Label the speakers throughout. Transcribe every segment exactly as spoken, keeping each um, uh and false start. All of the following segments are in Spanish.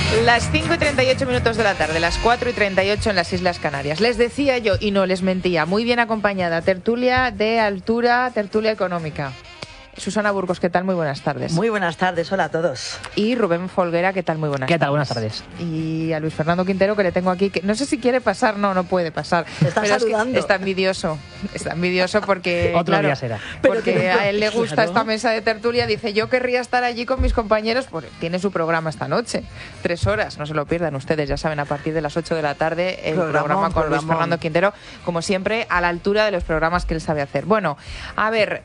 Speaker 1: Las cinco y treinta y ocho minutos de la tarde, las cuatro y treinta y ocho en las Islas Canarias. Les decía yo, y no les mentía, muy bien acompañada, tertulia de altura, tertulia económica. Susana Burgos, ¿qué tal? Muy buenas tardes.
Speaker 2: Muy buenas tardes, hola a todos.
Speaker 1: Y Rubén Folguera, ¿qué tal? Muy buenas
Speaker 3: ¿Qué
Speaker 1: tardes.
Speaker 3: tal? Buenas tardes.
Speaker 1: Y a Luis Fernando Quintero, que le tengo aquí, que no sé si quiere pasar, no, no puede pasar.
Speaker 2: Está
Speaker 1: pero
Speaker 2: saludando.
Speaker 1: Es que está envidioso, está envidioso porque,
Speaker 3: Otro
Speaker 1: claro,
Speaker 3: día será.
Speaker 1: porque
Speaker 2: Pero
Speaker 1: a él le gusta
Speaker 2: claro.
Speaker 1: esta mesa de tertulia, dice, yo querría estar allí con mis compañeros, porque tiene su programa esta noche, tres horas, no se lo pierdan ustedes, ya saben, a partir de las ocho de la tarde, el
Speaker 2: Programón,
Speaker 1: programa con
Speaker 2: programón.
Speaker 1: Luis Fernando Quintero, como siempre, a la altura de los programas que él sabe hacer. Bueno, a ver,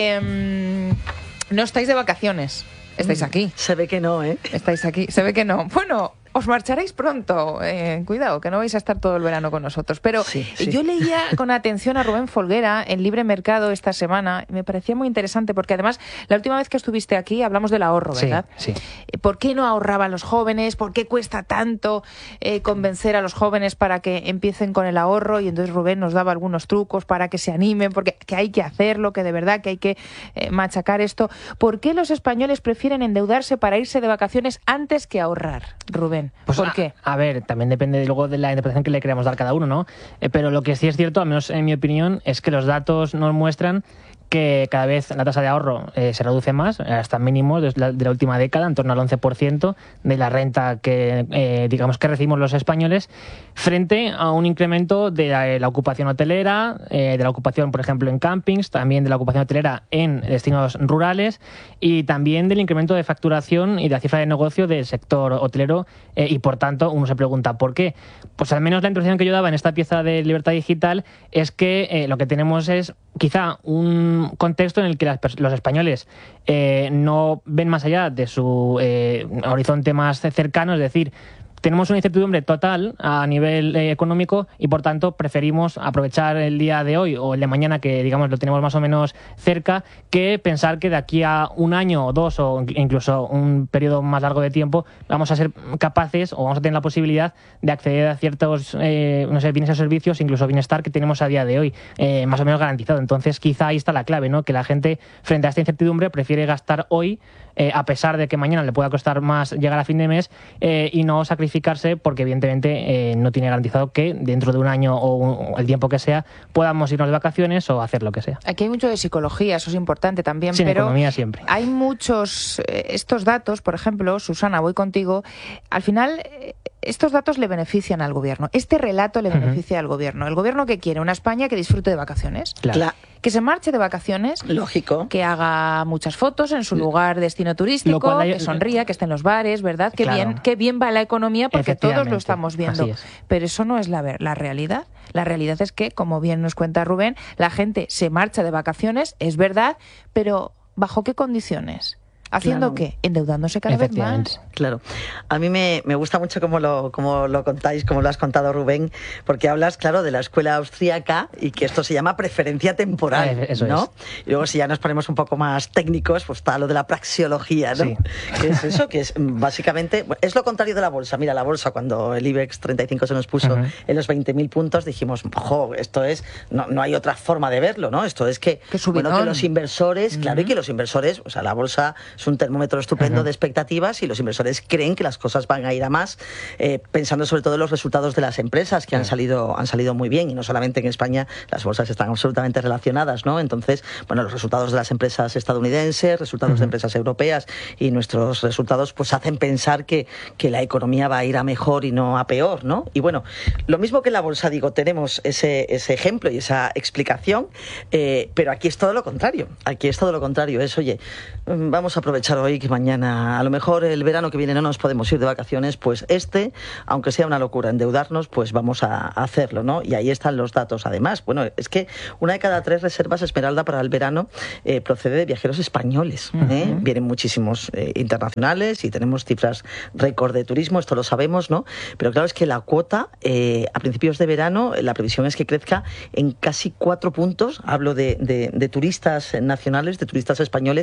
Speaker 1: eh... no estáis de vacaciones, estáis aquí.
Speaker 2: Se ve que no, ¿eh?
Speaker 1: Estáis aquí, se ve que no. Bueno, os marcharéis pronto. Eh, cuidado, que no vais a estar todo el verano con nosotros. Pero
Speaker 2: Sí, sí.
Speaker 1: yo leía con atención a Rubén Folguera en Libre Mercado esta semana. Me parecía muy interesante porque además la última vez que estuviste aquí hablamos del ahorro, ¿verdad?
Speaker 3: Sí, sí.
Speaker 1: ¿Por qué no ahorraban los jóvenes? ¿Por qué cuesta tanto eh, convencer a los jóvenes para que empiecen con el ahorro? Y entonces Rubén nos daba algunos trucos para que se animen, porque que hay que hacerlo, que de verdad que hay que eh, machacar esto. ¿Por qué los españoles prefieren endeudarse para irse de vacaciones antes que ahorrar, Rubén?
Speaker 3: Pues
Speaker 1: ¿Por
Speaker 3: a,
Speaker 1: qué?
Speaker 3: A ver, también depende luego de la interpretación que le queramos dar cada uno, ¿no? Eh, pero lo que sí es cierto, al menos en mi opinión, es que los datos nos muestran que cada vez la tasa de ahorro eh, se reduce más, hasta mínimos de la, de la última década, en torno al once por ciento de la renta que eh, digamos que recibimos los españoles, frente a un incremento de la, la ocupación hotelera, eh, de la ocupación, por ejemplo, en campings, también de la ocupación hotelera en destinos rurales y también del incremento de facturación y de la cifra de negocio del sector hotelero eh, y, por tanto, uno se pregunta ¿por qué? Pues al menos la impresión que yo daba en esta pieza de Libertad Digital es que eh, lo que tenemos es quizá un contexto en el que las, los españoles eh, no ven más allá de su eh, horizonte más cercano, es decir, tenemos una incertidumbre total a nivel eh, económico y, por tanto, preferimos aprovechar el día de hoy o el de mañana, que digamos lo tenemos más o menos cerca, que pensar que de aquí a un año o dos o incluso un periodo más largo de tiempo vamos a ser capaces o vamos a tener la posibilidad de acceder a ciertos eh, no sé, bienes o servicios, incluso bienestar que tenemos a día de hoy, eh, más o menos garantizado. Entonces, quizá ahí está la clave, ¿no? Que la gente, frente a esta incertidumbre, prefiere gastar hoy, eh, a pesar de que mañana le pueda costar más llegar a fin de mes, eh, y no sacrificarse porque evidentemente eh, no tiene garantizado que dentro de un año o, un, o el tiempo que sea podamos irnos de vacaciones o hacer lo que sea.
Speaker 1: Aquí hay mucho de psicología, eso es importante también,
Speaker 3: Sí, en
Speaker 1: pero
Speaker 3: economía siempre.
Speaker 1: Hay muchos, eh, estos datos, por ejemplo, Susana, voy contigo, al final eh, estos datos le benefician al gobierno, este relato le beneficia uh-huh. al gobierno. ¿El gobierno qué quiere? ¿Una España que disfrute de vacaciones?
Speaker 3: Claro.
Speaker 2: Claro.
Speaker 1: Que se marche de vacaciones,
Speaker 2: lógico,
Speaker 1: que haga muchas fotos en su lugar destino turístico, hay... que sonría, que esté en los bares, ¿verdad? Qué, claro. bien, qué bien va la economía porque todos lo estamos viendo. Pero eso no es la, la realidad. La realidad es que, como bien nos cuenta Rubén, la gente se marcha de vacaciones, es verdad, pero ¿bajo qué condiciones? ¿Haciendo
Speaker 2: claro.
Speaker 1: qué? Endeudándose cada vez más.
Speaker 2: Claro. A mí me, me gusta mucho cómo lo, cómo lo contáis, cómo lo has contado, Rubén, porque hablas, claro, de la escuela austríaca y que esto se llama preferencia temporal,
Speaker 3: eh, eso
Speaker 2: ¿no?
Speaker 3: Es.
Speaker 2: Y luego, si ya nos ponemos un poco más técnicos, pues está lo de la praxeología, ¿no?
Speaker 3: Sí.
Speaker 2: ¿Qué es eso? Que es básicamente, es lo contrario de la bolsa. Mira, la bolsa, cuando el IBEX treinta y cinco se nos puso uh-huh. en los veinte mil puntos, dijimos, jo, esto es, no, no hay otra forma de verlo, ¿no? Esto es que,
Speaker 1: que
Speaker 2: bueno, que los inversores, uh-huh. claro, y que los inversores, o sea, la bolsa es un termómetro estupendo uh-huh. de expectativas y los inversores creen que las cosas van a ir a más, eh, pensando sobre todo en los resultados de las empresas que uh-huh. han salido han salido muy bien, y no solamente en España, las bolsas están absolutamente relacionadas, ¿no? Entonces, bueno, los resultados de las empresas estadounidenses, resultados uh-huh. de empresas europeas y nuestros resultados pues hacen pensar que, que la economía va a ir a mejor y no a peor, ¿no? Y bueno, lo mismo que en la bolsa, digo, tenemos ese, ese ejemplo y esa explicación, eh, pero aquí es todo lo contrario, aquí es todo lo contrario, es, oye, vamos a aprovechar hoy que mañana, a lo mejor el verano que viene no nos podemos ir de vacaciones, pues este, aunque sea una locura endeudarnos, pues vamos a hacerlo, ¿no? Y ahí están los datos. Además, bueno, es que una de cada tres reservas Esmeralda para el verano eh, procede de viajeros españoles, ¿eh? Uh-huh. Vienen muchísimos eh, internacionales y tenemos cifras récord de turismo, esto lo sabemos, ¿no? Pero claro, es que la cuota eh, a principios de verano, la previsión es que crezca en casi cuatro puntos, hablo de, de, de turistas nacionales, de turistas españoles, si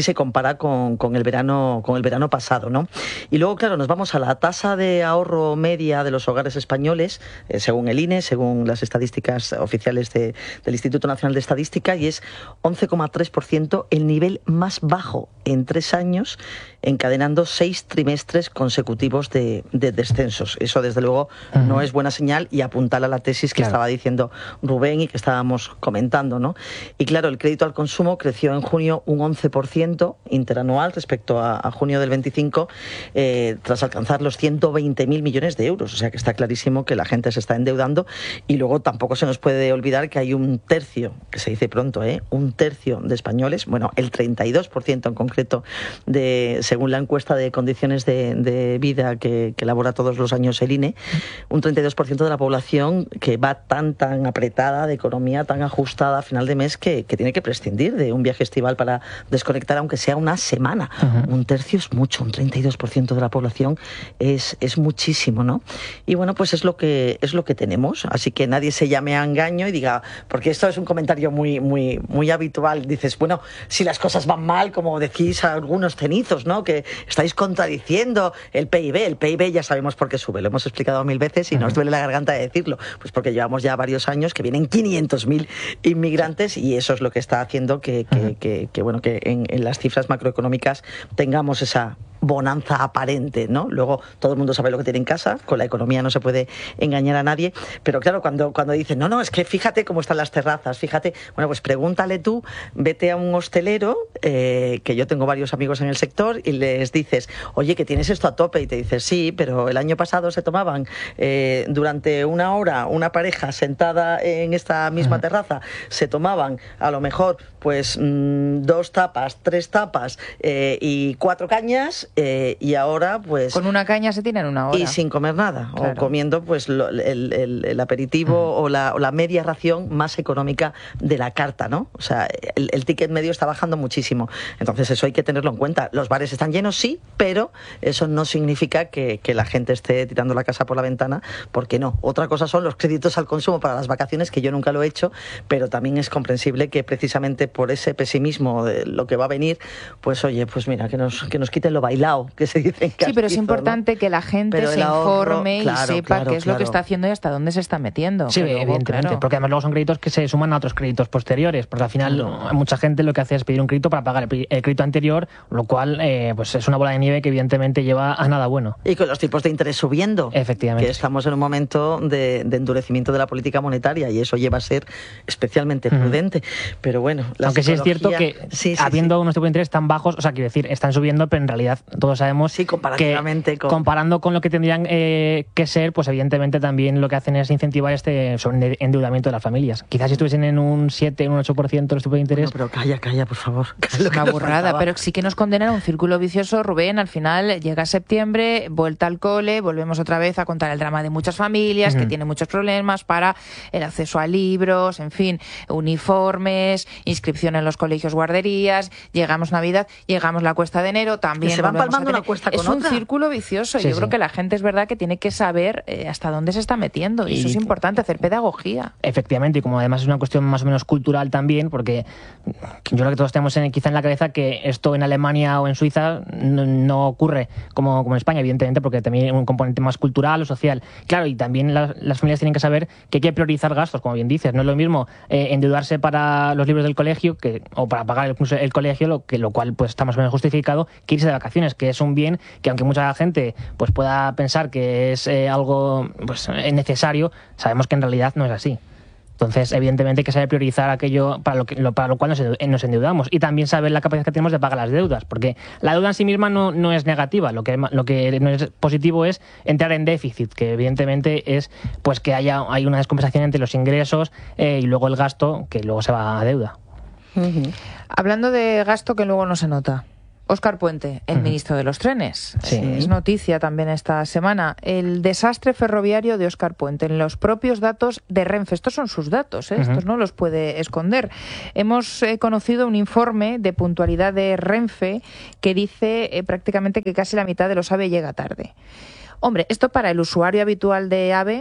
Speaker 2: si se compara con, con el verano con el verano pasado, ¿no? Y luego, claro, nos vamos a la tasa de ahorro media de los hogares españoles, eh, según el I N E, según las estadísticas oficiales de, del Instituto Nacional de Estadística, y es once coma tres por ciento, el nivel más bajo en tres años, encadenando seis trimestres consecutivos de, de descensos. Eso, desde luego, uh-huh. no es buena señal y apuntala a la tesis que claro. estaba diciendo Rubén y que estábamos comentando, ¿no? Y claro, el crédito al consumo creció en junio un once por ciento interanual respecto a, a junio del veinticinco, eh, tras alcanzar los ciento veinte mil millones de euros. O sea que está clarísimo que la gente se está endeudando, y luego tampoco se nos puede olvidar que hay un tercio, que se dice pronto, ¿eh? un tercio de españoles, bueno, el treinta y dos por ciento en concreto, de, según la encuesta de condiciones de, de vida que, que elabora todos los años el I N E, un treinta y dos por ciento de la población que va tan, tan apretada de economía, tan ajustada a final de mes, que, que tiene que prescindir de un viaje estival para desconectar, aunque sea una semana. Uh-huh. Un tercio es mucho, un treinta y dos por ciento de la población es, es muchísimo, ¿no? Y bueno, pues es lo que es lo que tenemos, así que nadie se llame a engaño y diga, porque esto es un comentario muy muy muy habitual, dices, bueno, si las cosas van mal, como decís algunos cenizos, ¿no? Que estáis contradiciendo el P I B, el P I B ya sabemos por qué sube, lo hemos explicado mil veces y uh-huh. nos duele la garganta de decirlo, pues porque llevamos ya varios años que vienen quinientos mil inmigrantes, y eso es lo que está haciendo que, que, uh-huh. que, que bueno, que en, en las cifras macroeconómicas tengamos esa bonanza aparente, ¿no? Luego todo el mundo sabe lo que tiene en casa, con la economía no se puede engañar a nadie, pero claro, cuando, cuando dicen, no, no, es que fíjate cómo están las terrazas, fíjate, bueno, pues pregúntale tú, vete a un hostelero, eh, que yo tengo varios amigos en el sector, y les dices, oye, que tienes esto a tope, y te dices, sí, pero el año pasado se tomaban eh, durante una hora una pareja sentada en esta misma terraza, se tomaban a lo mejor pues mmm, dos tapas, tres tapas eh, y cuatro cañas, Eh, y ahora pues
Speaker 1: con una caña se tienen una hora
Speaker 2: y sin comer nada, claro. o comiendo pues lo, el, el, el aperitivo uh-huh. o, la, o la media ración más económica de la carta, ¿no? O sea, el, el ticket medio está bajando muchísimo, entonces eso hay que tenerlo en cuenta. Los bares están llenos, sí, pero eso no significa que, que la gente esté tirando la casa por la ventana, porque no. Otra cosa son los créditos al consumo para las vacaciones, que yo nunca lo he hecho, pero también es comprensible que precisamente por ese pesimismo de lo que va a venir, pues oye, pues mira, que nos, que nos quiten lo bailado, que se dice en castizo,
Speaker 1: sí, pero es importante, ¿no? Que la gente pero se ahorro, informe claro, y sepa
Speaker 2: claro,
Speaker 1: qué es
Speaker 2: claro.
Speaker 1: lo que está haciendo y hasta dónde se está metiendo.
Speaker 3: Sí, luego, evidentemente, claro. porque además luego son créditos que se suman a otros créditos posteriores, porque al final claro. mucha gente lo que hace es pedir un crédito para pagar el, el crédito anterior, lo cual eh, pues es una bola de nieve que evidentemente lleva a nada bueno.
Speaker 2: Y con los tipos de interés subiendo.
Speaker 3: Efectivamente.
Speaker 2: Que estamos en un momento de, de endurecimiento de la política monetaria, y eso lleva a ser especialmente prudente. Uh-huh. Pero bueno, la
Speaker 3: aunque
Speaker 2: psicología...
Speaker 3: sí es cierto que sí, sí, habiendo sí. unos tipos de interés tan bajos, o sea, quiero decir, están subiendo, pero en realidad todos sabemos
Speaker 2: sí, comparativamente
Speaker 3: que
Speaker 2: con...
Speaker 3: comparando con lo que tendrían eh, que ser, pues evidentemente también lo que hacen es incentivar este endeudamiento de las familias. Quizás si estuviesen en un siete, un ocho por ciento los tipos de interés...
Speaker 2: No, pero calla, calla, por favor.
Speaker 1: Es una burrada, pero sí que nos condenan a un círculo vicioso, Rubén. Al final llega septiembre, vuelta al cole, volvemos otra vez a contar el drama de muchas familias uh-huh. que tienen muchos problemas para el acceso a libros, en fin, uniformes, inscripción en los colegios, guarderías, llegamos Navidad, llegamos la cuesta de enero, también...
Speaker 2: Y se van palmando una cuesta con
Speaker 1: es un
Speaker 2: otra.
Speaker 1: Círculo vicioso. Sí, Yo sí. creo que la gente es verdad que tiene que saber eh, hasta dónde se está metiendo, y, y eso es importante, hacer pedagogía.
Speaker 3: Efectivamente, y como además es una cuestión más o menos cultural también, porque yo creo que todos tenemos en, quizá en la cabeza que esto en Alemania o en Suiza no, no ocurre como, como en España, evidentemente, porque también hay un componente más cultural o social. Claro, y también la, las familias tienen que saber que hay que priorizar gastos, como bien dices. No es lo mismo eh, endeudarse para los libros del colegio que, o para pagar el, el colegio, lo, que, lo cual pues está más o menos justificado, que irse de vacaciones, que es un bien que, aunque mucha gente pues pueda pensar que es eh, algo pues necesario, sabemos que en realidad no es así. Entonces, evidentemente hay que saber priorizar aquello para lo, que, lo, para lo cual nos, nos endeudamos, y también saber la capacidad que tenemos de pagar las deudas, porque la deuda en sí misma no, no es negativa, lo que, lo que no es positivo es entrar en déficit, que evidentemente es pues que haya hay una descompensación entre los ingresos eh, y luego el gasto, que luego se va a deuda.
Speaker 1: Uh-huh. Hablando de gasto que luego no se nota, Óscar Puente, el uh-huh. ministro de los trenes.
Speaker 3: Sí.
Speaker 1: Es noticia también esta semana. El desastre ferroviario de Óscar Puente en los propios datos de Renfe. Estos son sus datos, ¿eh? uh-huh. Estos no los puede esconder. Hemos eh, conocido un informe de puntualidad de Renfe que dice eh, prácticamente que casi la mitad de los AVE llega tarde. Hombre, esto para el usuario habitual de AVE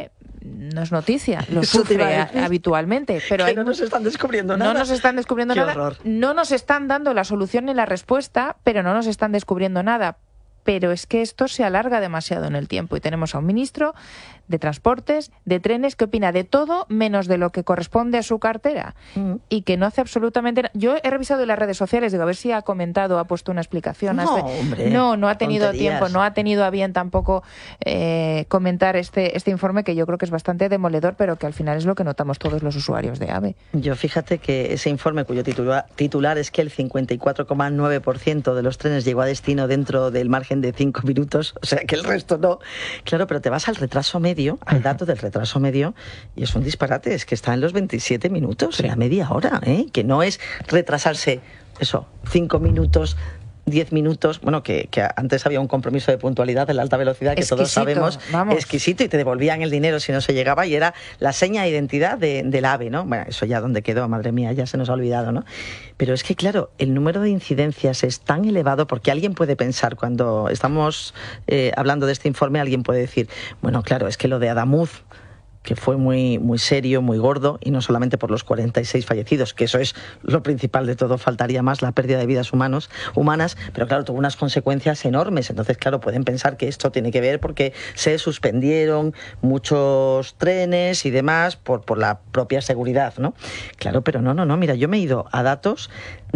Speaker 1: no es noticia, lo sufre habitualmente. Pero
Speaker 2: hay, no nos están descubriendo nada.
Speaker 1: No nos están descubriendo
Speaker 2: Qué
Speaker 1: nada.
Speaker 2: Horror.
Speaker 1: No nos están dando la solución ni la respuesta, pero no nos están descubriendo nada. Pero es que esto se alarga demasiado en el tiempo y tenemos a un ministro de Transportes, de Trenes, que opina de todo menos de lo que corresponde a su cartera mm. y que no hace absolutamente nada. Yo he revisado en las redes sociales, digo, a ver si ha comentado, ha puesto una explicación.
Speaker 2: No, hombre,
Speaker 1: no, no ha tenido
Speaker 2: tonterías.
Speaker 1: tiempo, no ha tenido a bien tampoco eh, comentar este, este informe, que yo creo que es bastante demoledor, pero que al final es lo que notamos todos los usuarios de AVE.
Speaker 2: Yo fíjate que ese informe, cuyo titular, titular es que el cincuenta y cuatro coma nueve por ciento de los trenes llegó a destino dentro del margen de cinco minutos, o sea que el resto no. Claro, pero te vas al retraso medio, al dato del retraso medio, y es un disparate, es que está en los veintisiete minutos, sí. en la media hora, ¿eh? Que no es retrasarse, eso, cinco minutos, diez minutos, bueno, que, que antes había un compromiso de puntualidad en la alta velocidad, que exquisito, todos sabemos, vamos. exquisito, y te devolvían el dinero si no se llegaba, y era la seña de identidad de, del AVE, ¿no? Bueno, eso ya donde quedó, madre mía, ya se nos ha olvidado, ¿no? Pero es que, claro, el número de incidencias es tan elevado, porque alguien puede pensar, cuando estamos eh, hablando de este informe, alguien puede decir, bueno, claro, es que lo de Adamuz, que fue muy, muy serio, muy gordo, y no solamente por los cuarenta y seis fallecidos, que eso es lo principal de todo, faltaría más, la pérdida de vidas humanos, humanas, pero claro, tuvo unas consecuencias enormes. Entonces, claro, pueden pensar que esto tiene que ver porque se suspendieron muchos trenes y demás por, por la propia seguridad, ¿no? Claro, pero no, no, no, mira, yo me he ido a datos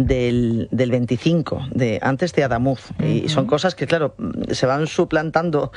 Speaker 2: del, del veinticinco, de antes de Adamuz, uh-huh. y son cosas que, claro, se van suplantando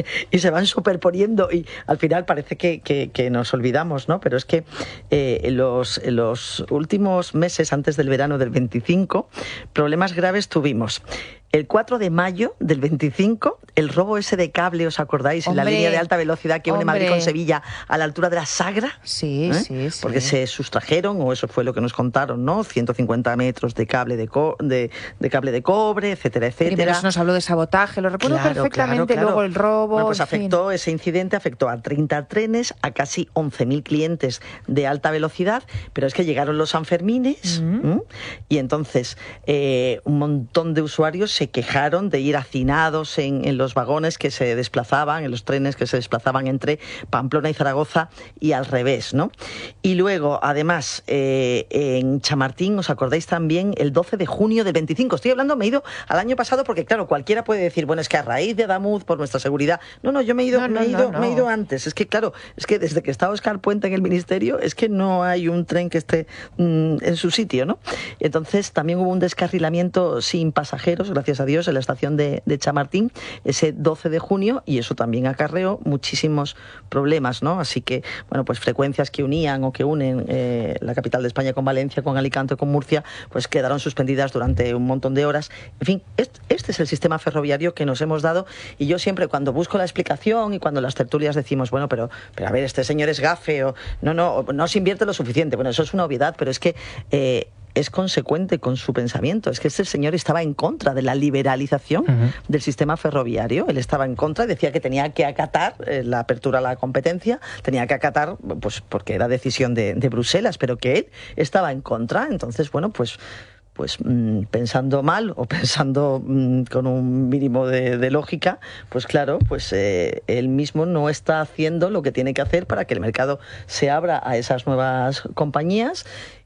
Speaker 2: y se van superponiendo, y al final parece que, que que nos olvidamos, ¿no? Pero es que eh, los, los últimos meses antes del verano del veinticinco, problemas graves tuvimos. El cuatro de mayo del veinticinco, el robo ese de cable, ¿os acordáis? En la línea de alta velocidad que une
Speaker 1: hombre.
Speaker 2: Madrid con Sevilla a la altura de la Sagra.
Speaker 1: Sí,
Speaker 2: ¿eh?
Speaker 1: sí, sí.
Speaker 2: Porque se sustrajeron, o eso fue lo que nos contaron, ¿no? ciento cincuenta metros de cable de, co de, de cable de cobre, etcétera, etcétera.
Speaker 1: Primero se nos habló de sabotaje, lo recuerdo
Speaker 2: claro,
Speaker 1: perfectamente,
Speaker 2: claro, claro.
Speaker 1: luego el robo...
Speaker 2: Bueno, pues afectó, fin. ese incidente afectó a treinta trenes, a casi once mil clientes de alta velocidad, pero es que llegaron los Sanfermines, uh-huh. ¿eh? Y entonces eh, un montón de usuarios se quejaron de ir hacinados en, en los vagones que se desplazaban, en los trenes que se desplazaban entre Pamplona y Zaragoza y al revés, ¿no? Y luego, además, eh, en Chamartín, ¿os acordáis también? El doce de junio del veinticinco. Estoy hablando, me he ido al año pasado porque, claro, cualquiera puede decir, bueno, es que a raíz de Adamuz, por nuestra seguridad... No, no, yo me he ido, no, no, me he ido, no, no. me he ido antes. Es que, claro, es que desde que está Óscar Puente en el Ministerio, es que no hay un tren que esté mmm, en su sitio, ¿no? Entonces, también hubo un descarrilamiento sin pasajeros, gracias a Dios, en la estación De, de Chamartín ese doce de junio, y eso también acarreó muchísimos problemas, ¿no? Así que, bueno, pues frecuencias que unían o que unen eh, la capital de España con Valencia, con Alicante, con Murcia, pues quedaron suspendidas durante un montón de horas. En fin, este, este es el sistema ferroviario que nos hemos dado, y yo siempre cuando busco la explicación y cuando las tertulias decimos, bueno, pero, pero a ver, este señor es gafe, o no, no, no se invierte lo suficiente. Bueno, eso es una obviedad, pero es que eh, es consecuente con su pensamiento. Es que este señor estaba en contra de la liberalización uh-huh. del sistema ferroviario. Él estaba en contra y decía que tenía que acatar eh, la apertura a la competencia, tenía que acatar, pues porque era decisión de, de Bruselas, pero que él estaba en contra. Entonces, bueno, pues pues mmm, pensando mal o pensando mmm, con un mínimo de, de lógica, pues claro, pues eh, él mismo no está haciendo lo que tiene que hacer para que el mercado se abra a esas nuevas compañías.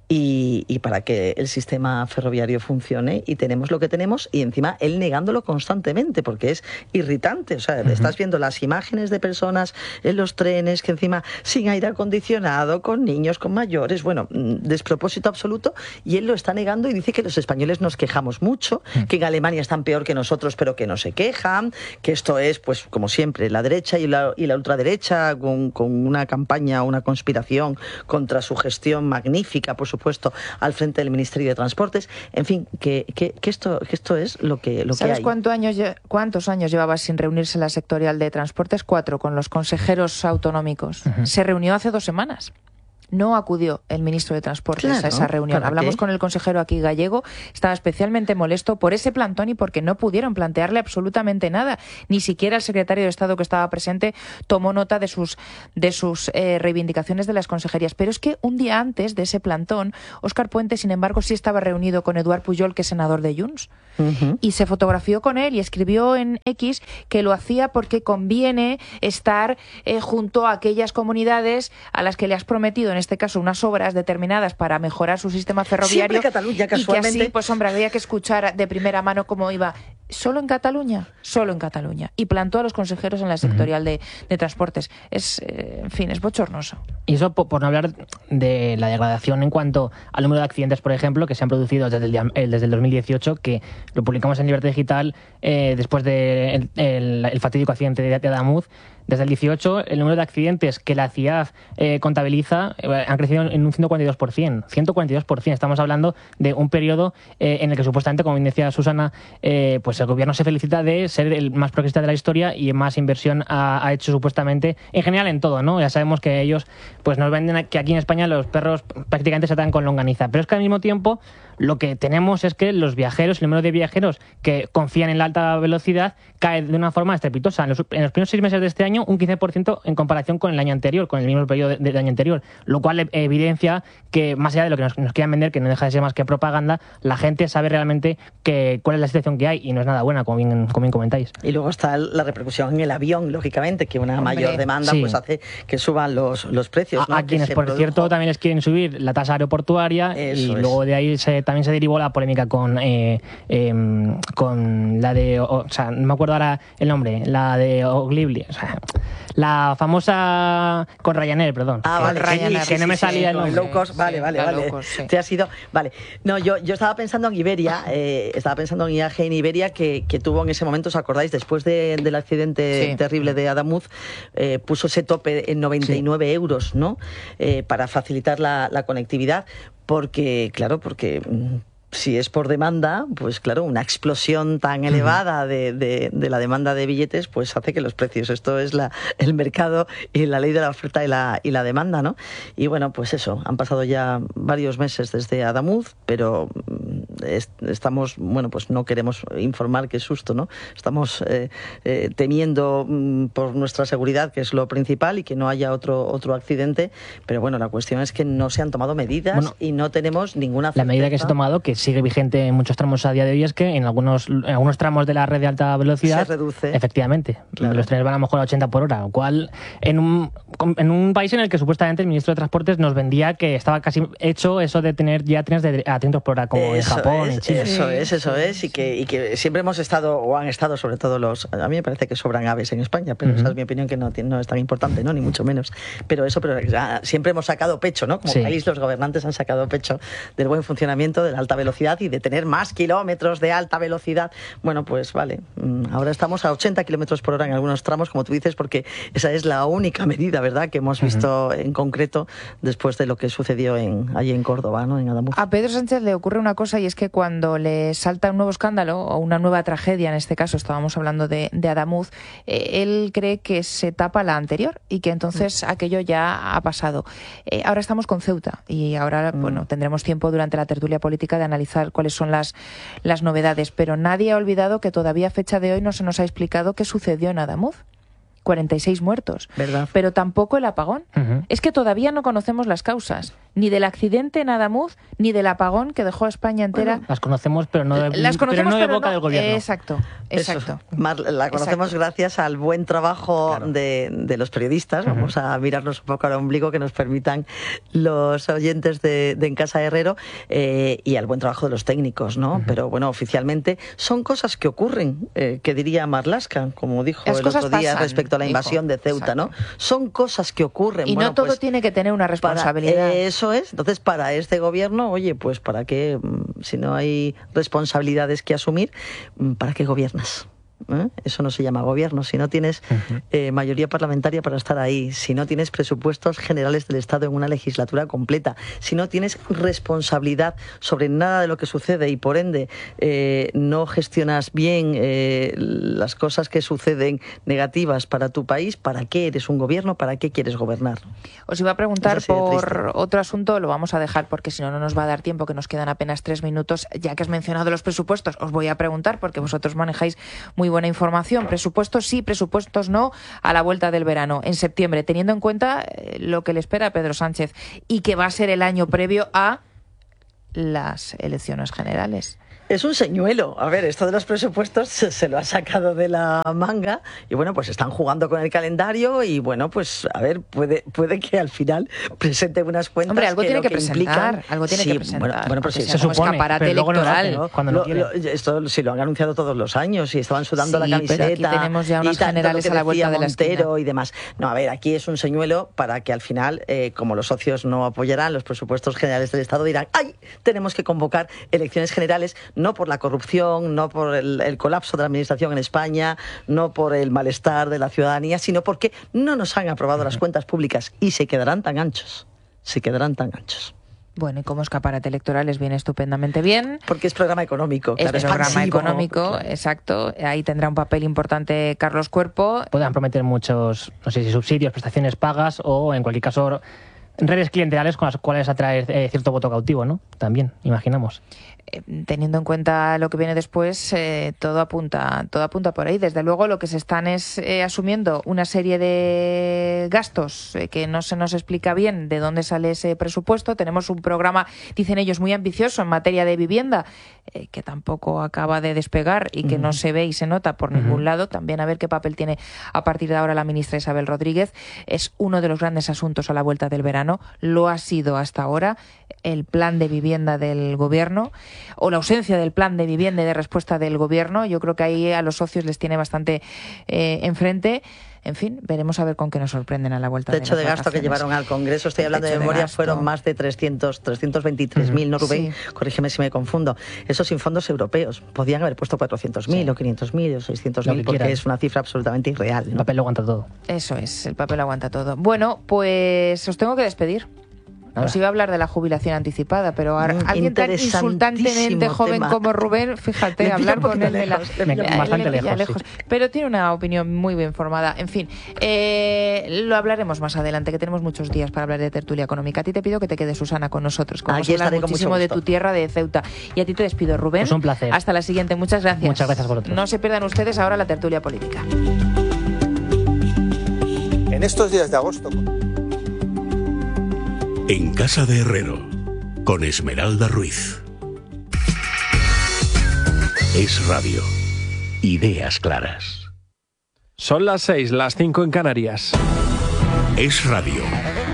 Speaker 2: Y, y para que el sistema ferroviario funcione, y tenemos lo que tenemos, y encima él negándolo constantemente, porque es irritante. O sea, uh-huh. estás viendo las imágenes de personas en los trenes, que encima sin aire acondicionado, con niños, con mayores, bueno, despropósito absoluto, y él lo está negando y dice que los españoles nos quejamos mucho, uh-huh. que en Alemania están peor que nosotros, pero que no se quejan, que esto es, pues, como siempre, la derecha y la, y la ultraderecha, con, con una campaña, una conspiración contra su gestión magnífica, por supuesto, puesto al frente del Ministerio de Transportes. En fin, que, que, que, esto, que esto es lo que, lo que hay.
Speaker 1: ¿Sabes cuántos años, cuántos años llevaba sin reunirse la sectorial de Transportes? Cuatro, con los consejeros autonómicos. Uh-huh. Se reunió hace dos semanas. No acudió el ministro de Transportes claro, a esa reunión. Hablamos qué? con el consejero aquí gallego, estaba especialmente molesto por ese plantón y porque no pudieron plantearle absolutamente nada. Ni siquiera el secretario de Estado que estaba presente tomó nota de sus, de sus eh, reivindicaciones de las consejerías. Pero es que un día antes de ese plantón, Óscar Puente, sin embargo, sí estaba reunido con Eduard Pujol, que es senador de Junts. Uh-huh. Y se fotografió con él y escribió en X que lo hacía porque conviene estar eh, junto a aquellas comunidades a las que le has prometido, en este caso, unas obras determinadas para mejorar su sistema ferroviario.
Speaker 2: Siempre Cataluña, casualmente.
Speaker 1: Y que así, pues hombre, había que escuchar de primera mano cómo iba. Solo en Cataluña, solo en Cataluña. Y plantó a los consejeros en la sectorial uh-huh. de, de transportes. Es, eh, en fin, es bochornoso.
Speaker 3: Y eso por, por no hablar de la degradación en cuanto al número de accidentes, por ejemplo, que se han producido desde el, desde el dos mil dieciocho, que lo publicamos en Libertad Digital eh, después del de el, el fatídico accidente de, de Adamuz. Desde el dieciocho, el número de accidentes que la C I A F eh, contabiliza eh, han crecido en un ciento cuarenta y dos por ciento. ciento cuarenta y dos por ciento. Estamos hablando de un periodo eh, en el que supuestamente, como bien decía Susana, eh, pues el gobierno se felicita de ser el más progresista de la historia y más inversión ha, ha hecho supuestamente, en general en todo, ¿no? Ya sabemos que ellos pues nos venden que aquí en España los perros prácticamente se tratan con longaniza. Pero es que al mismo tiempo lo que tenemos es que los viajeros, el número de viajeros que confían en la alta velocidad cae de una forma estrepitosa. En los, en los primeros seis meses de este año, un quince por ciento en comparación con el año anterior, con el mismo periodo del de, de año anterior, lo cual evidencia que, más allá de lo que nos, nos quieran vender, que no deja de ser más que propaganda, la gente sabe realmente que, cuál es la situación que hay y no es nada buena, como bien, como bien comentáis.
Speaker 2: Y luego está la repercusión en el avión, lógicamente, que una Hombre, mayor demanda sí. pues hace que suban los, los precios, ¿no?
Speaker 3: A, a quienes, por produjo... cierto, también les quieren subir la tasa aeroportuaria. Eso y es. Luego de ahí se, también se derivó la polémica con, eh, eh, con la de, o, o sea, no me acuerdo ahora el nombre, la de Oglibli, o sea, la famosa con Ryanair, perdón.
Speaker 2: Ah,
Speaker 3: que,
Speaker 2: vale,
Speaker 3: que,
Speaker 2: Ryanair,
Speaker 3: que
Speaker 2: sí,
Speaker 3: no me
Speaker 2: sí,
Speaker 3: salía
Speaker 2: sí,
Speaker 3: el nombre.
Speaker 2: Low cost, vale, vale,
Speaker 1: sí,
Speaker 2: vale.
Speaker 1: Cost, sí.
Speaker 2: Te has ido, vale. No, yo, yo estaba pensando en Iberia, eh, estaba pensando en I A G en Iberia, que, que tuvo en ese momento, ¿os acordáis? Después de, del accidente sí. terrible de Adamuz, eh, puso ese tope en noventa y nueve sí. euros, ¿no? Eh, para facilitar la, la conectividad, porque, claro, porque... si es por demanda, pues claro, una explosión tan elevada de, de, de la demanda de billetes, pues hace que los precios, esto es la, el mercado y la ley de la oferta y la, y la demanda, ¿no? Y bueno, pues eso, han pasado ya varios meses desde Adamuz, pero es, estamos, bueno, pues no queremos informar, qué susto, ¿no? Estamos eh, eh, temiendo mm, por nuestra seguridad, que es lo principal, y que no haya otro, otro accidente, pero bueno, la cuestión es que no se han tomado medidas bueno, y no tenemos ninguna certeza.
Speaker 3: La medida que se ha tomado, que sigue vigente en muchos tramos a día de hoy, es que en algunos, en algunos tramos de la red de alta velocidad
Speaker 2: se reduce.
Speaker 3: Efectivamente, claro. Los trenes van a lo mejor a ochenta por hora, lo cual en un, en un país en el que supuestamente el ministro de Transportes nos vendía que estaba casi hecho eso de tener ya trenes de, a trescientos por hora, como
Speaker 2: eso
Speaker 3: en Japón,
Speaker 2: es,
Speaker 3: en Chile.
Speaker 2: Eso es, eso es, y que, y que siempre hemos estado, o han estado sobre todo los... A mí me parece que sobran aves en España, pero uh-huh. esa es mi opinión, que no, no es tan importante, ¿no? Ni mucho menos. Pero eso, pero siempre hemos sacado pecho, ¿no? Como sí. país, los gobernantes han sacado pecho del buen funcionamiento de la alta velocidad y de tener más kilómetros de alta velocidad. Bueno, pues vale, ahora estamos a ochenta kilómetros por hora en algunos tramos, como tú dices, porque esa es la única medida, ¿verdad?, que hemos visto uh-huh. en concreto después de lo que sucedió en, allí en Córdoba, ¿no?, en Adamuz.
Speaker 1: A Pedro Sánchez le ocurre una cosa, y es que cuando le salta un nuevo escándalo o una nueva tragedia, en este caso estábamos hablando de, de Adamuz, eh, él cree que se tapa la anterior y que entonces uh-huh. aquello ya ha pasado. Eh, ahora estamos con Ceuta y ahora uh-huh. bueno, tendremos tiempo durante la tertulia política de analizar cuáles son las las novedades, pero nadie ha olvidado que todavía a fecha de hoy no se nos ha explicado qué sucedió en Adamuz. cuarenta y seis muertos,
Speaker 2: ¿verdad?
Speaker 1: Pero tampoco el apagón. Uh-huh. Es que todavía no conocemos las causas, ni del accidente en Adamuz, ni del apagón que dejó a España entera.
Speaker 3: Bueno, las conocemos, pero no de,
Speaker 1: las conocemos,
Speaker 3: pero no de
Speaker 1: pero
Speaker 3: boca
Speaker 1: no,
Speaker 3: del gobierno.
Speaker 1: Exacto, exacto.
Speaker 2: Mar, la conocemos exacto. gracias al buen trabajo claro. de, de los periodistas. Uh-huh. Vamos a mirarnos un poco al ombligo, que nos permitan los oyentes de, de En Casa Herrero, eh, y al buen trabajo de los técnicos, ¿no? Uh-huh. Pero bueno, oficialmente son cosas que ocurren, eh, que diría Marlaska, como dijo las el otro día pasan, respecto a la invasión dijo. de Ceuta, exacto. ¿no? Son cosas que ocurren.
Speaker 1: Y
Speaker 2: bueno,
Speaker 1: no todo
Speaker 2: pues,
Speaker 1: tiene que tener una responsabilidad.
Speaker 2: Para, eh, eso es. Entonces, para este gobierno, oye, pues ¿para qué? Si no hay responsabilidades que asumir, ¿para qué gobiernas? ¿Eh? Eso no se llama gobierno. Si no tienes uh-huh. eh, mayoría parlamentaria para estar ahí, si no tienes presupuestos generales del Estado en una legislatura completa, si no tienes responsabilidad sobre nada de lo que sucede y por ende eh, no gestionas bien eh, las cosas que suceden negativas para tu país, ¿para qué eres un gobierno? ¿Para qué quieres gobernar?
Speaker 1: Os iba a preguntar por otro asunto, lo vamos a dejar porque si no, no nos va a dar tiempo, que nos quedan apenas tres minutos. Ya que has mencionado los presupuestos, os voy a preguntar, porque vosotros manejáis muy buena información. Presupuestos sí, presupuestos no, a la vuelta del verano, en septiembre, teniendo en cuenta lo que le espera a Pedro Sánchez y que va a ser el año previo a las elecciones generales.
Speaker 2: Es un señuelo. A ver, esto de los presupuestos se, se lo ha sacado de la manga y bueno, pues están jugando con el calendario y bueno, pues a ver, puede, puede que al final presente unas cuentas.
Speaker 1: Hombre, algo
Speaker 2: que
Speaker 1: tiene
Speaker 2: lo
Speaker 1: que,
Speaker 2: que
Speaker 1: presentar,
Speaker 2: implican,
Speaker 1: algo tiene
Speaker 2: sí,
Speaker 1: que presentar.
Speaker 2: Bueno, bueno pues sí,
Speaker 3: se supone,
Speaker 1: escaparate
Speaker 3: pero luego
Speaker 1: electoral.
Speaker 3: no lo hace, ¿no? Cuando lo,
Speaker 2: lo,
Speaker 3: quiere.
Speaker 2: lo, esto sí lo han anunciado todos los años y estaban sudando
Speaker 1: sí,
Speaker 2: la camiseta.
Speaker 1: Pero aquí tenemos ya unas generales a la vuelta de la esquina.
Speaker 2: Y demás. No, a ver, aquí es un señuelo para que al final, eh, como los socios no apoyarán los presupuestos generales del Estado, dirán, ¡ay! Tenemos que convocar elecciones generales, no por la corrupción, no por el, el colapso de la administración en España, no por el malestar de la ciudadanía, sino porque no nos han aprobado las cuentas públicas y se quedarán tan anchos, se quedarán tan anchos.
Speaker 1: Bueno, y como escaparate electoral les viene estupendamente bien.
Speaker 2: Porque es programa económico.
Speaker 1: Es
Speaker 2: claro,
Speaker 1: programa
Speaker 2: expansivo,
Speaker 1: económico,
Speaker 2: claro.
Speaker 1: Exacto. Ahí tendrá un papel importante Carlos Cuerpo.
Speaker 3: Puedan prometer muchos, no sé si subsidios, prestaciones pagas o, en cualquier caso, redes clientelares con las cuales atraer eh, cierto voto cautivo, ¿no? También, imaginamos.
Speaker 1: Eh, teniendo en cuenta lo que viene después, eh, todo apunta todo apunta por ahí. Desde luego, lo que se están es eh, asumiendo una serie de gastos eh, que no se nos explica bien de dónde sale ese presupuesto. Tenemos un programa, dicen ellos, muy ambicioso en materia de vivienda, eh, que tampoco acaba de despegar y que uh-huh. no se ve y se nota por uh-huh. ningún lado. También a ver qué papel tiene a partir de ahora la ministra Isabel Rodríguez. Es uno de los grandes asuntos a la vuelta del verano. Lo ha sido hasta ahora el plan de vivienda del gobierno, o la ausencia del plan de vivienda y de respuesta del gobierno. Yo creo que ahí a los socios les tiene bastante eh, enfrente. En fin, veremos a ver con qué nos sorprenden a la vuelta de las
Speaker 2: techo de gasto que llevaron al Congreso, estoy hablando de memoria, fueron más de trescientos, trescientos veintitrés mil, ¿no, Rubén? Sí. Corrígeme si me confundo. Eso sin fondos europeos. Podían haber puesto cuatrocientos mil sí. o quinientos mil o seiscientos mil, porque quieran. Es una cifra absolutamente irreal, ¿no?
Speaker 3: El papel lo aguanta todo.
Speaker 1: Eso es, el papel lo aguanta todo. Bueno, pues os tengo que despedir. Os iba a hablar de la jubilación anticipada, pero a, mm, alguien tan insultantemente joven tema. como Rubén, fíjate,
Speaker 2: le
Speaker 1: hablar con él de la...
Speaker 3: Me, me, bastante le, lejos,
Speaker 1: lejos.
Speaker 3: Sí.
Speaker 1: Pero tiene una opinión muy bien formada. En fin, eh, lo hablaremos más adelante, que tenemos muchos días para hablar de tertulia económica. A ti te pido que te quedes, Susana, con nosotros. Como
Speaker 2: Aquí estaré
Speaker 1: muchísimo
Speaker 2: con mucho
Speaker 1: de tu tierra, de Ceuta. Y a ti te despido, Rubén.
Speaker 3: Pues un placer.
Speaker 1: Hasta la siguiente. Muchas gracias.
Speaker 3: Muchas gracias por otros.
Speaker 1: No se pierdan ustedes ahora la tertulia política.
Speaker 4: En estos días de agosto...
Speaker 5: En Casa de Herrero, con Esmeralda Ruiz. Es Radio. Ideas claras.
Speaker 6: Son las seis, las cinco en Canarias.
Speaker 5: Es Radio.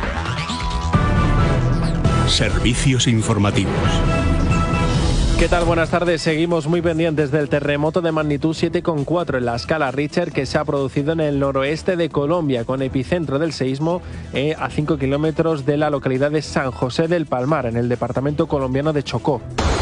Speaker 5: Servicios informativos.
Speaker 6: ¿Qué tal? Buenas tardes. Seguimos muy pendientes del terremoto de magnitud siete coma cuatro en la escala Richter que se ha producido en el noroeste de Colombia, con epicentro del seísmo eh, a cinco kilómetros de la localidad de San José del Palmar, en el departamento colombiano de Chocó.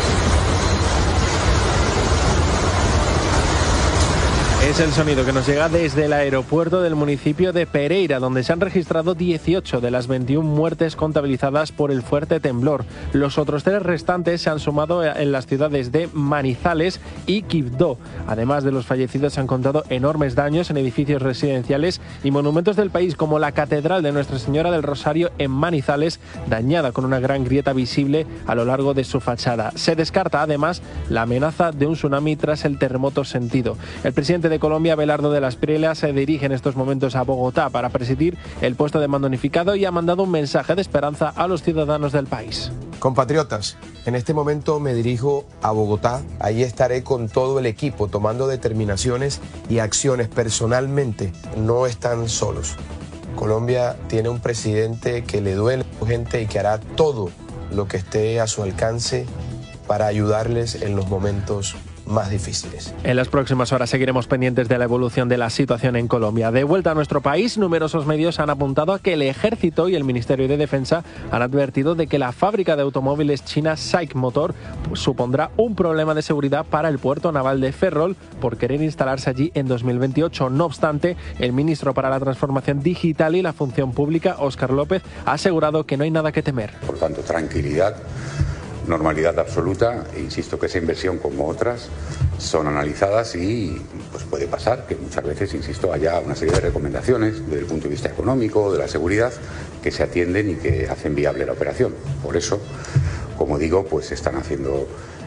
Speaker 6: Es el sonido que nos llega desde el aeropuerto del municipio de Pereira, donde se han registrado dieciocho de las veintiuna muertes contabilizadas por el fuerte temblor. Los otros tres restantes se han sumado en las ciudades de Manizales y Quibdó. Además de los fallecidos, se han contado enormes daños en edificios residenciales y monumentos del país, como la Catedral de Nuestra Señora del Rosario en Manizales, dañada con una gran grieta visible a lo largo de su fachada. Se descarta además la amenaza de un tsunami tras el terremoto sentido. El presidente de Colombia, Abelardo de la Espriella, se dirige en estos momentos a Bogotá para presidir el puesto de mando unificado y ha mandado un mensaje de esperanza a los ciudadanos del país.
Speaker 7: Compatriotas, en este momento me dirijo a Bogotá. Allí estaré con todo el equipo tomando determinaciones y acciones personalmente. No están solos. Colombia tiene un presidente que le duele a su gente y que hará todo lo que esté a su alcance para ayudarles en los momentos más difíciles.
Speaker 6: En las próximas horas seguiremos pendientes de la evolución de la situación en Colombia. De vuelta a nuestro país, numerosos medios han apuntado a que el Ejército y el Ministerio de Defensa han advertido de que la fábrica de automóviles china SAIC Motor pues, supondrá un problema de seguridad para el puerto naval de Ferrol por querer instalarse allí en dos mil veintiocho. No obstante, el ministro para la Transformación Digital y la Función Pública, Óscar López, ha asegurado que no hay nada que temer.
Speaker 8: Por tanto, tranquilidad. Normalidad absoluta, e insisto que esa inversión como otras son analizadas y pues puede pasar que muchas veces, insisto, haya una serie de recomendaciones desde el punto de vista económico, de la seguridad, que se atienden y que hacen viable la operación. Por eso, como digo, pues se están haciendo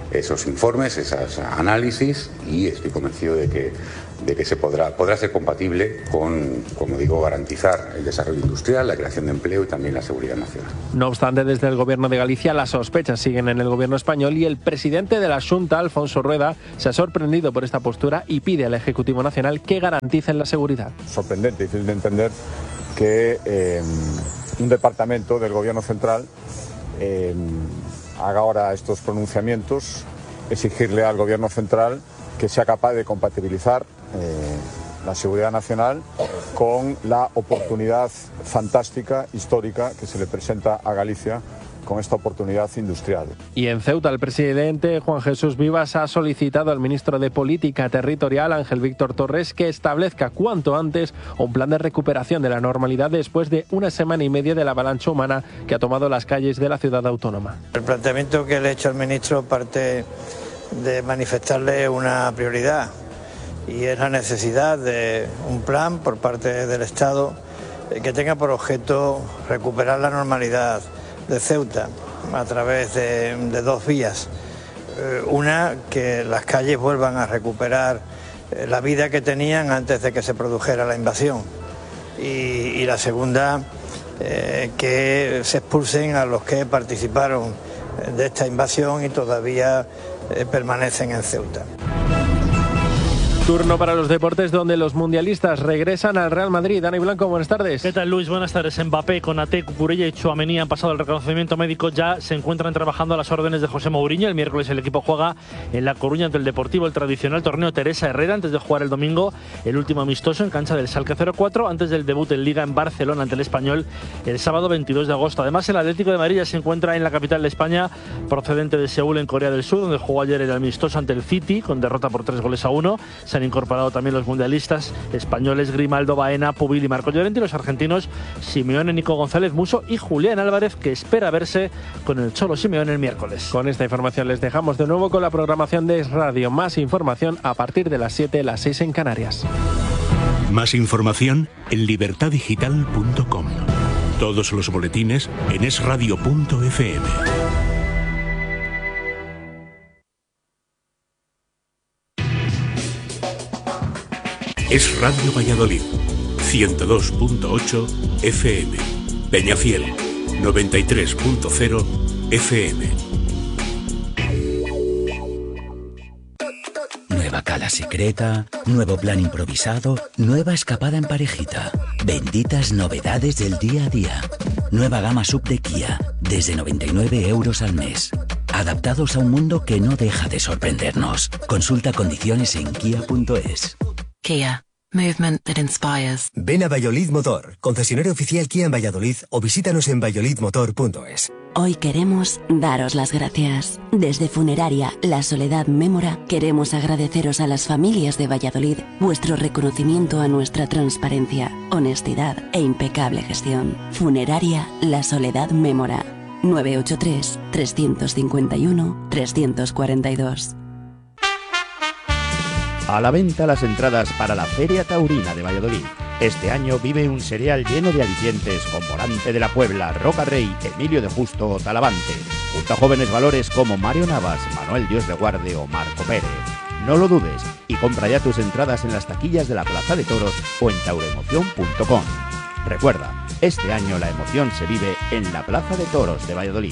Speaker 8: esos informes, esos análisis, y estoy convencido de que, de que se podrá, podrá ser compatible con, como digo, garantizar el desarrollo industrial, la creación de empleo y también la seguridad nacional.
Speaker 6: No obstante, desde el Gobierno de Galicia las sospechas siguen en el Gobierno español y el presidente de la Xunta, Alfonso Rueda, se ha sorprendido por esta postura y pide al Ejecutivo Nacional que garanticen la seguridad.
Speaker 9: Sorprendente, difícil de entender que eh, un departamento del Gobierno central eh, haga ahora estos pronunciamientos, exigirle al Gobierno central que sea capaz de compatibilizar eh, la seguridad nacional con la oportunidad fantástica, histórica, que se le presenta a Galicia con esta oportunidad industrial.
Speaker 6: Y en Ceuta, el presidente Juan Jesús Vivas ha solicitado al ministro de Política Territorial, Ángel Víctor Torres, que establezca cuanto antes un plan de recuperación de la normalidad después de una semana y media de la avalancha humana que ha tomado las calles de la ciudad autónoma.
Speaker 10: El planteamiento que le he hecho al ministro parte de manifestarle una prioridad, y es la necesidad de un plan por parte del Estado que tenga por objeto recuperar la normalidad de Ceuta a través de, de dos vías. Eh, una, que las calles vuelvan a recuperar eh, la vida que tenían antes de que se produjera la invasión. Y, y la segunda, eh, que se expulsen a los que participaron de esta invasión y todavía eh, permanecen en Ceuta.
Speaker 6: Turno para los deportes, donde los mundialistas regresan al Real Madrid. Dani Blanco, buenas tardes.
Speaker 11: ¿Qué tal, Luis? Buenas tardes. Mbappé, Konaté, Cucurella y Tchouaméni han pasado el reconocimiento médico. Ya se encuentran trabajando a las órdenes de José Mourinho. El miércoles el equipo juega en La Coruña ante el Deportivo, el tradicional torneo Teresa Herrera, antes de jugar el domingo el último amistoso en cancha del Schalke cero cuatro, antes del debut en Liga en Barcelona ante el Español el sábado veintidós de agosto. Además, el Atlético de Madrid ya se encuentra en la capital de España, procedente de Seúl, en Corea del Sur, donde jugó ayer el amistoso ante el City, con derrota por tres goles a uno. Se han incorporado también los mundialistas españoles Grimaldo, Baena, Pubil y Marco Llorente, y los argentinos Simeone, Nico González, Muso y Julián Álvarez, que espera verse con el Cholo Simeone el miércoles.
Speaker 6: Con esta información les dejamos de nuevo con la programación de Es Radio. Más información a partir de las siete, las seis en Canarias.
Speaker 5: Más información en libertad digital punto com. Todos los boletines en es radio punto efe eme. Es Radio Valladolid, ciento dos punto ocho efe eme. Peñafiel, noventa y tres punto cero efe eme.
Speaker 12: Nueva cala secreta, nuevo plan improvisado, nueva escapada en parejita. Benditas novedades del día a día. Nueva gama sub de Kia, desde noventa y nueve euros al mes. Adaptados a un mundo que no deja de sorprendernos. Consulta condiciones en kia punto es.
Speaker 13: Kia. Movement that inspires.
Speaker 14: Ven a Valladolid Motor, concesionario oficial Kia en Valladolid, o visítanos en valladolid motor punto es.
Speaker 13: Hoy queremos daros las gracias. Desde Funeraria La Soledad Mémora queremos agradeceros a las familias de Valladolid vuestro reconocimiento a nuestra transparencia, honestidad e impecable gestión. Funeraria La Soledad Mémora. nueve ocho tres, tres cinco uno, tres cuatro dos.
Speaker 15: A la venta las entradas para la Feria Taurina de Valladolid. Este año vive un serial lleno de alicientes con Morante de la Puebla, Roca Rey, Emilio de Justo o Talavante, junto a jóvenes valores como Mario Navas, Manuel Dios de Guarde o Marco Pérez. No lo dudes y compra ya tus entradas en las taquillas de la Plaza de Toros o en tauroemoción punto com. Recuerda, este año la emoción se vive en la Plaza de Toros de Valladolid.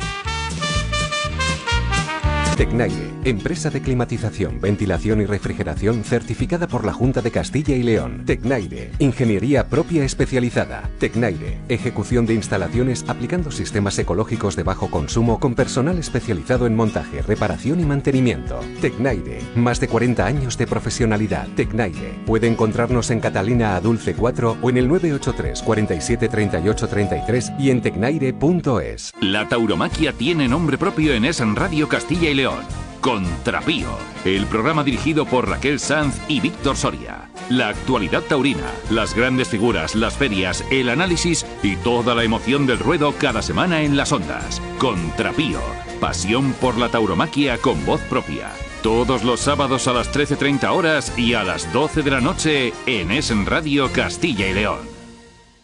Speaker 16: Tecnaire, empresa de climatización, ventilación y refrigeración certificada por la Junta de Castilla y León. Tecnaire, ingeniería propia especializada. Tecnaire, ejecución de instalaciones aplicando sistemas ecológicos de bajo consumo con personal especializado en montaje, reparación y mantenimiento. Tecnaire, más de cuarenta años de profesionalidad. Tecnaire, puede encontrarnos en Catalina a Dulce cuatro o en el nueve ocho tres, cuarenta y siete, treinta y ocho, treinta y tres y en tecnaire punto es.
Speaker 17: La tauromaquia tiene nombre propio en Es Radio Castilla y León. Contrapío, el programa dirigido por Raquel Sanz y Víctor Soria. La actualidad taurina, las grandes figuras, las ferias, el análisis y toda la emoción del ruedo cada semana en las ondas. Contrapío, pasión por la tauromaquia con voz propia. Todos los sábados a las trece treinta horas y a las doce de la noche en Es Radio Castilla y León.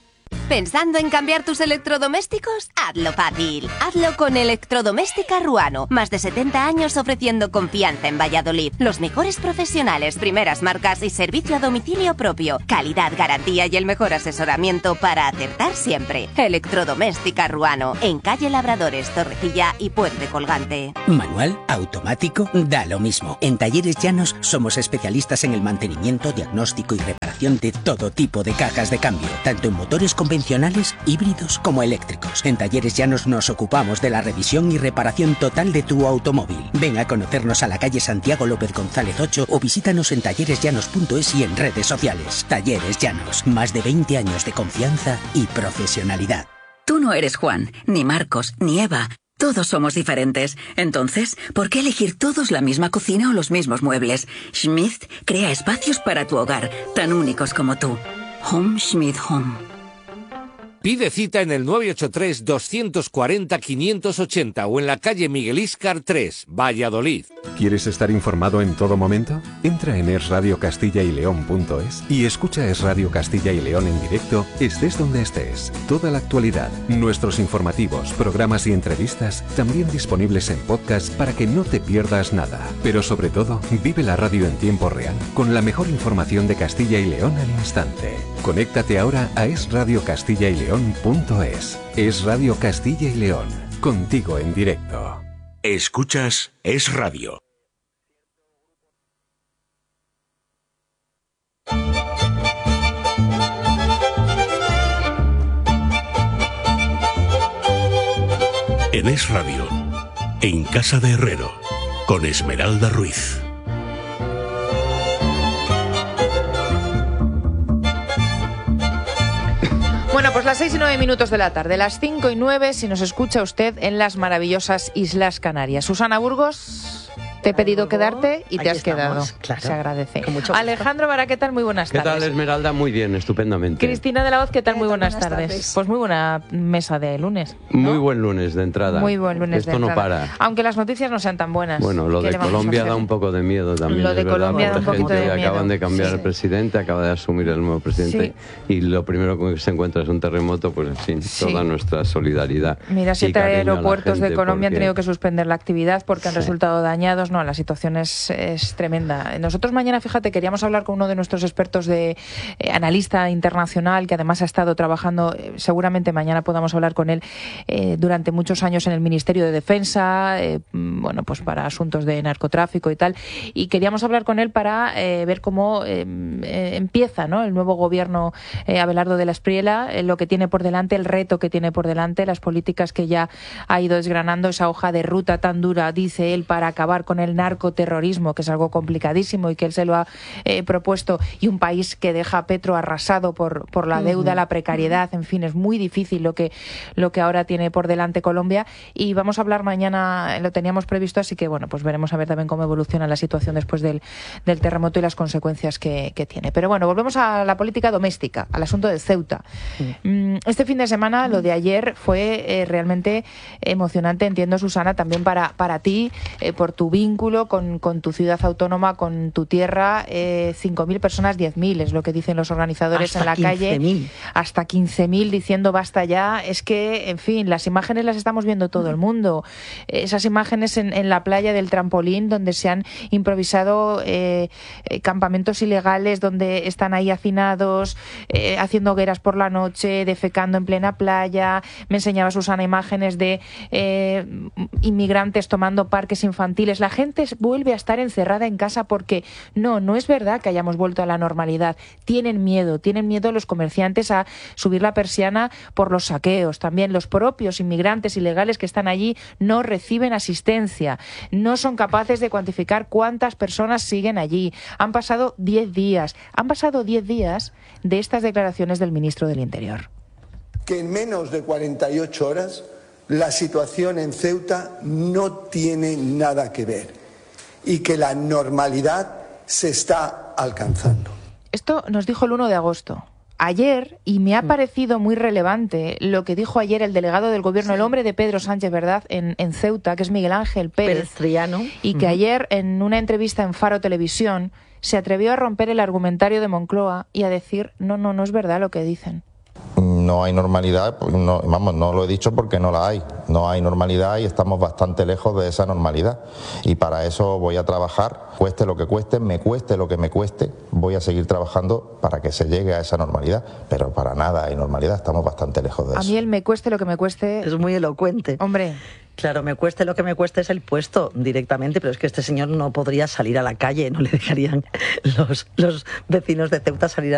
Speaker 18: ¿Pensando en cambiar tus electrodomésticos? Hazlo fácil. Hazlo con Electrodoméstica Ruano. Más de setenta años ofreciendo confianza en Valladolid. Los mejores profesionales, primeras marcas y servicio a domicilio propio. Calidad, garantía y el mejor asesoramiento para acertar siempre. Electrodoméstica Ruano. En calle Labradores, Torrecilla y Puente Colgante.
Speaker 19: Manual, automático, da lo mismo. En Talleres Llanos somos especialistas en el mantenimiento, diagnóstico y reparación de todo tipo de cajas de cambio, tanto en motores convencionales, híbridos como eléctricos. En Talleres Llanos nos ocupamos de la revisión y reparación total de tu automóvil. Ven a conocernos a la calle Santiago López González ocho o visítanos en talleres llanos punto es y en redes sociales. Talleres Llanos, más de veinte años de confianza y profesionalidad.
Speaker 20: Tú no eres Juan, ni Marcos, ni Eva. Todos somos diferentes. Entonces, ¿por qué elegir todos la misma cocina o los mismos muebles? Schmidt crea espacios para tu hogar, tan únicos como tú. Home Schmidt Home.
Speaker 21: Pide cita en el nueve ocho tres, dos cuatro cero, cinco ocho cero o en la calle Miguel Íscar tres, Valladolid.
Speaker 16: ¿Quieres estar informado en todo momento? Entra en es radio castilla y león punto es y escucha Es Radio Castilla y León en directo, estés donde estés. Toda la actualidad, nuestros informativos, programas y entrevistas, también disponibles en podcast para que no te pierdas nada. Pero sobre todo, vive la radio en tiempo real, con la mejor información de Castilla y León al instante. Conéctate ahora a es radio castilla y león punto es. Es Radio Castilla y León, contigo en directo.
Speaker 5: Escuchas Es Radio. En Es Radio, en Casa de Herrero, con Esmeralda Ruiz.
Speaker 1: Bueno, pues las seis y nueve minutos de la tarde, las cinco y nueve si nos escucha usted en las maravillosas Islas Canarias. Susana Burgos, te he pedido quedarte y te has quedado.
Speaker 2: Claro.
Speaker 1: Se agradece. Alejandro Vara, ¿qué tal? Muy buenas tardes.
Speaker 22: ¿Qué tal, Esmeralda? Muy bien, estupendamente.
Speaker 1: Cristina de la Hoz, ¿qué tal? Muy buenas,
Speaker 22: buenas
Speaker 1: tardes.
Speaker 22: tardes.
Speaker 1: Pues muy buena mesa de lunes, ¿no?
Speaker 22: Muy buen lunes de entrada.
Speaker 1: Muy buen lunes
Speaker 22: Esto
Speaker 1: de
Speaker 22: no
Speaker 1: entrada.
Speaker 22: para.
Speaker 1: Aunque las noticias no sean tan buenas.
Speaker 22: Bueno, lo
Speaker 1: ¿Qué
Speaker 22: de
Speaker 1: le vamos a
Speaker 22: Colombia
Speaker 1: hacer?
Speaker 22: da un poco de miedo también.
Speaker 1: Lo de
Speaker 22: es verdad,
Speaker 1: Colombia da un
Speaker 22: porque
Speaker 1: poquito de
Speaker 22: gente
Speaker 1: miedo.
Speaker 22: acaban de cambiar
Speaker 1: Sí.
Speaker 22: el presidente, acaba de asumir el nuevo presidente y lo primero con que se encuentra es un terremoto, pues en fin,
Speaker 1: Sí.
Speaker 22: toda nuestra solidaridad.
Speaker 1: Mira,
Speaker 22: y
Speaker 1: siete
Speaker 22: cariño a la
Speaker 1: aeropuertos de
Speaker 22: gente
Speaker 1: Colombia han
Speaker 22: porque-
Speaker 1: tenido que suspender la actividad porque han
Speaker 22: Sí.
Speaker 1: resultado dañados. No, la situación es, es tremenda. Nosotros mañana, fíjate, queríamos hablar con uno de nuestros expertos de eh, analista internacional que además ha estado trabajando, eh, seguramente mañana podamos hablar con él eh, durante muchos años en el Ministerio de Defensa, eh, bueno, pues para asuntos de narcotráfico y tal. Y queríamos hablar con él para eh, ver cómo eh, eh, empieza, ¿no?, el nuevo gobierno eh, Abelardo de la Espriella, eh, lo que tiene por delante, el reto que tiene por delante, las políticas que ya ha ido desgranando, esa hoja de ruta tan dura, dice él, para acabar con el narcoterrorismo, que es algo complicadísimo y que él se lo ha eh, propuesto, y un país que deja a Petro arrasado por, por la deuda, la precariedad, en fin, es muy difícil lo que, lo que ahora tiene por delante Colombia. Y vamos a hablar mañana, lo teníamos previsto, así que bueno, pues veremos a ver también cómo evoluciona la situación después del, del terremoto y las consecuencias que, que tiene. Pero bueno, volvemos a la política doméstica, al asunto de Ceuta. Mm, Este fin de semana, lo de ayer, fue eh, realmente emocionante, entiendo, Susana, también para, para ti, eh, por tu vínculo con, con tu ciudad autónoma, con tu tierra. eh, cinco mil personas, diez mil es lo que dicen los organizadores
Speaker 2: Hasta
Speaker 1: en la calle.
Speaker 2: quince mil.
Speaker 1: Hasta quince mil diciendo basta ya. Es que, en fin, las imágenes las estamos viendo todo el mundo. Esas imágenes en, en la playa del Trampolín, donde se han improvisado eh, eh, campamentos ilegales, donde están ahí hacinados, eh, haciendo hogueras por la noche, defecando en plena playa. Me enseñaba Susana imágenes de eh, inmigrantes tomando parques infantiles. La gente vuelve a estar encerrada en casa porque no, no es verdad que hayamos vuelto a la normalidad. Tienen miedo, tienen miedo los comerciantes a subir la persiana por los saqueos. También los propios inmigrantes ilegales que están allí no reciben asistencia. No son capaces de cuantificar cuántas personas siguen allí. Han pasado diez días. Han pasado diez días de estas declaraciones del ministro del Interior.
Speaker 23: Que en menos de cuarenta y ocho horas la situación en Ceuta no tiene nada que ver y que la normalidad se está alcanzando.
Speaker 1: Esto nos dijo el uno de agosto. Ayer, y me ha parecido muy relevante lo que dijo ayer el delegado del gobierno, el hombre de Pedro Sánchez, ¿verdad?, en, en Ceuta, que es Miguel Ángel Pérez,
Speaker 2: Pérez Triano.
Speaker 1: y que
Speaker 2: Ujú.
Speaker 1: ayer en una entrevista en Faro Televisión se atrevió a romper el argumentario de Moncloa y a decir, no, no, no es verdad lo que dicen.
Speaker 24: Mm,
Speaker 3: no hay normalidad, pues no, vamos, no lo he dicho porque no la hay. No hay normalidad y estamos bastante lejos de esa normalidad. Y para eso voy a trabajar, cueste lo que cueste, me cueste lo que me cueste, voy a seguir trabajando para que se llegue a esa normalidad. Pero para nada hay normalidad, estamos bastante lejos de eso.
Speaker 1: A mí el me cueste lo que me cueste...
Speaker 2: Es muy elocuente.
Speaker 1: Hombre...
Speaker 2: Claro, me cueste lo que me cueste es el puesto directamente, pero es que este señor no podría salir a la calle, no le dejarían los, los vecinos de Ceuta salir a